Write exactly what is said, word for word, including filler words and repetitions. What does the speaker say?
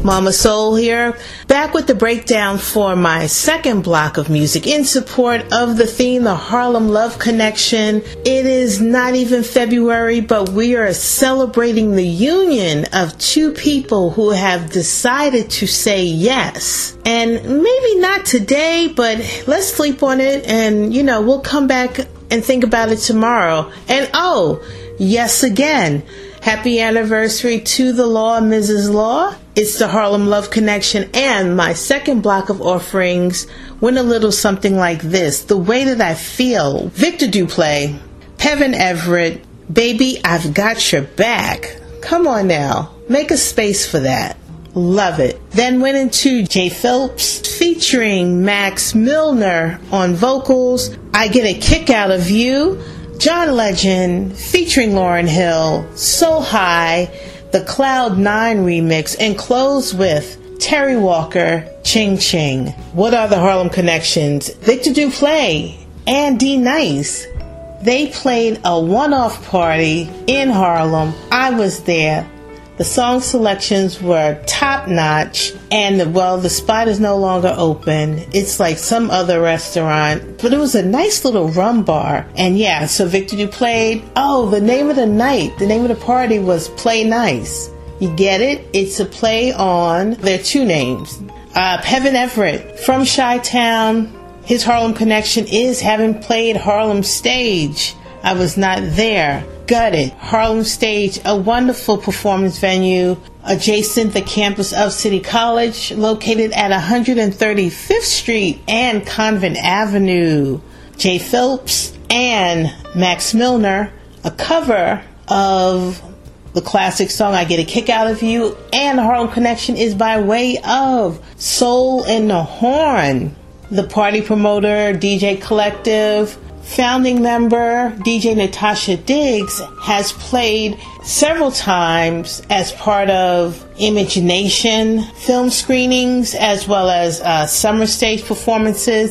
Mama Soul here, back with the breakdown for my second block of music in support of the theme, the Harlem Love Connection. It is not even February, but we are celebrating the union of two people who have decided to say yes. And maybe not today, but let's sleep on it and, you know, we'll come back and think about it tomorrow. And oh, yes again. Happy anniversary to the Law, Missus Law. It's the Harlem Love Connection, and my second block of offerings went a little something like this. The Way That I Feel, Victor Duplay, Pevin Everett, Baby, I've Got Your Back. Come on now, make a space for that. Love it. Then went into Jay Phelps featuring Max Milner on vocals, I Get a Kick Out of You, John Legend featuring Lauryn Hill, So High, the Cloud nine remix, and close with Terry Walker, Ching Ching. What are the Harlem connections? Victor Duplay and D Nice. They played a one-off party in Harlem. I was there. The song selections were top-notch, and, well, the spot is no longer open. It's like some other restaurant, but it was a nice little rum bar. And, yeah, so Victor Duplay, oh, the name of the night, the name of the party was Play Nice. You get it? It's a play on their two names. Uh, Pevin Everett from Chi-Town. His Harlem connection is having played Harlem Stage. I was not there. Gutted. Harlem Stage, a wonderful performance venue adjacent the campus of City College, located at one hundred thirty-fifth Street and Convent Avenue. Jay Phelps and Max Milner, a cover of the classic song I Get a Kick Out of You, and the Harlem Connection is by way of Soul in the Horn. The party promoter, D J Collective, founding member D J Natasha Diggs has played several times as part of Imagination film screenings as well as uh, summer stage performances.